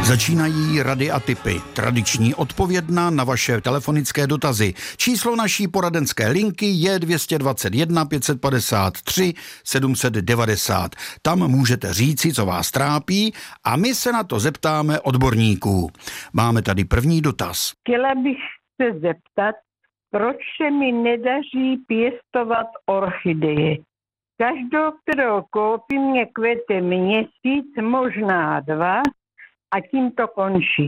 Začínají rady a tipy. Tradiční odpovědna na vaše telefonické dotazy. Číslo naší poradenské linky je 221 553 790. Tam můžete říci, co vás trápí, a my se na to zeptáme odborníků. Máme tady první dotaz. Chtěla bych se zeptat, proč se mi nedaří pěstovat orchideje. Každou, kterou koupím, mě kvete měsíc, možná 2, a tím to končí.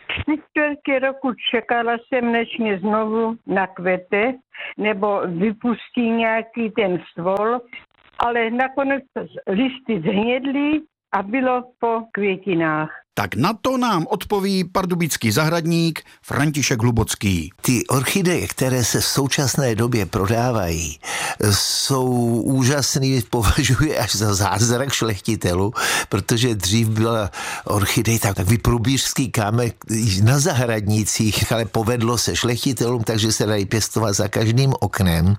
3/4 roku čekala jsem, než mě znovu nakvete, nebo vypustí nějaký ten stvol, ale nakonec listy zhnědly a bylo po květinách. Tak na to nám odpoví pardubický zahradník František Hlubocký. Ty orchideje, které se v současné době prodávají, jsou úžasný, považuji až za zázrak šlechtitelů, protože dřív byla orchidej takový průběžský kámen na zahradnících, ale povedlo se šlechtitelům, takže se dají pěstovat za každým oknem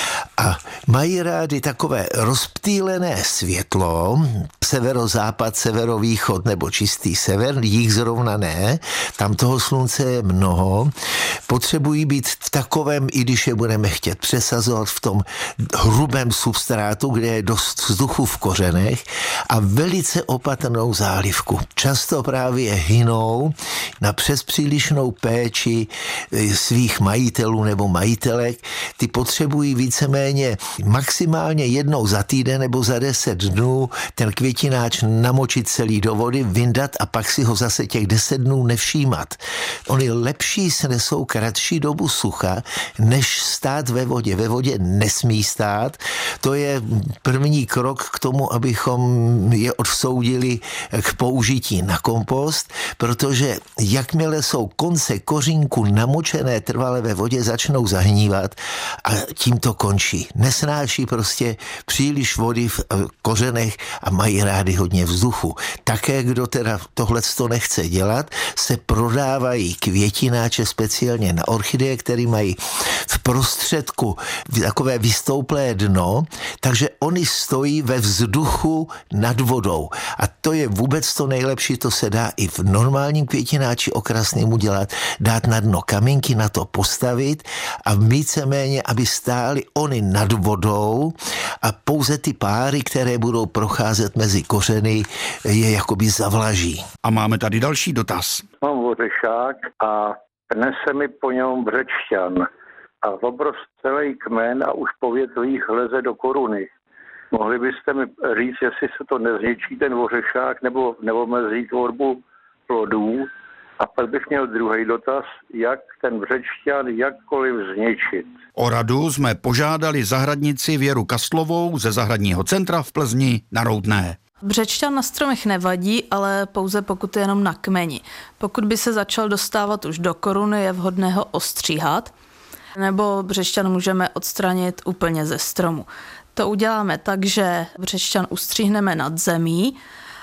a mají rádi takové rozptýlené světlo, severozápad, severovýchod nebo čistý sever, jich zrovna ne, tam toho slunce je mnoho, potřebují být v takovém, i když je budeme chtět přesazovat, v tom hrubém substrátu, kde je dost vzduchu v kořenech a velice opatrnou zálivku. Často právě hynou na přespřílišnou péči svých majitelů nebo majitelek. Ty potřebují víceméně maximálně jednou za týden nebo za 10 dnů ten květináč namočit celý do vody, vyndat a pak si ho zase těch 10 dnů nevšímat. Oni lepší snesou kratší dobu sucha, než stát ve vodě. Ve vodě nesmí stát. To je první krok k tomu, abychom je odsoudili k použití na kompost, protože jakmile jsou konce kořínku namočené trvale ve vodě, začnou zahnívat a tím to končí. Nesnáší prostě příliš vody v kořenech a mají rádi hodně vzduchu. Také, kdo teda tohleto nechce dělat, se prodávají květináče speciálně na orchideje, které mají v prostředku takové vystouplé dno, takže oni stojí ve vzduchu nad vodou. A to je vůbec to nejlepší, to se dá i v normálním květináči okrasným udělat, dát na dno kamínky, na to postavit a víceméně, aby stály oni nad vodou a pouze ty páry, které budou procházet mezi kořeny, je jakoby zavlaží. A máme tady další dotaz. Mám ořešák a nese mi po něm břečťan a obrost celý kmen a už po větvích leze do koruny. Mohli byste mi říct, jestli se to nezničí ten ořešák nebo neomezí tvorbu plodů? A pak bych měl druhý dotaz, jak ten břečťan jakkoliv zničit. O radu jsme požádali zahradnici Věru Kastlovou ze Zahradního centra v Plzni na Roudné. Břečťan na stromech nevadí, ale pouze pokud je jenom na kmeni. Pokud by se začal dostávat už do koruny, je vhodné ho ostříhat, nebo břečťan můžeme odstranit úplně ze stromu. To uděláme tak, že břečťan ustříhneme nad zemí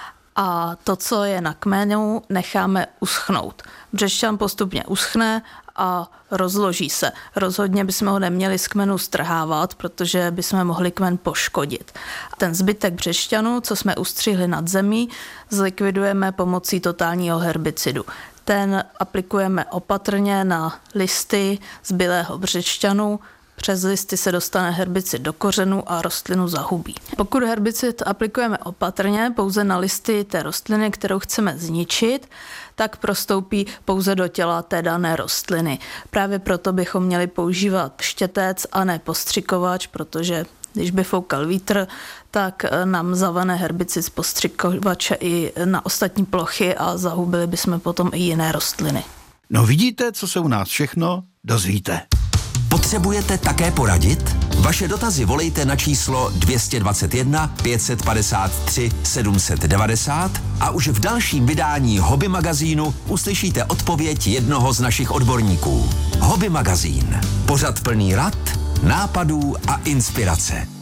a to, co je na kmenu, necháme uschnout. Břečťan postupně uschne a rozloží se. Rozhodně bychom ho neměli z kmenu strhávat, protože bychom mohli kmen poškodit. Ten zbytek břečťanu, co jsme ustřihli nad zemí, zlikvidujeme pomocí totálního herbicidu. Ten aplikujeme opatrně na listy zbylého břečťanu. Přes listy se dostane herbicid do kořenu a rostlinu zahubí. Pokud herbicid aplikujeme opatrně pouze na listy té rostliny, kterou chceme zničit, tak prostoupí pouze do těla té dané rostliny. Právě proto bychom měli používat štětec a ne postřikovač, protože když by foukal vítr, tak nám zavane herbicid z postřikovače i na ostatní plochy a zahubili bychom potom i jiné rostliny. No vidíte, co se u nás všechno dozvíte. Potřebujete také poradit? Vaše dotazy volejte na číslo 221 553 790 a už v dalším vydání Hobby magazínu uslyšíte odpověď jednoho z našich odborníků. Hobby magazín. Pořad plný rad, nápadů a inspirace.